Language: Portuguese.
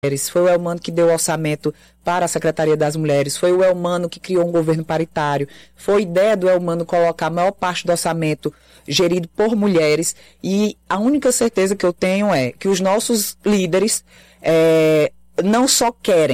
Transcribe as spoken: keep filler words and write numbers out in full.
Foi o Elmano que deu o orçamento para a Secretaria das Mulheres, foi o Elmano que criou um governo paritário, foi ideia do Elmano colocar a maior parte do orçamento gerido por mulheres, e a única certeza que eu tenho é que os nossos líderes é, não só querem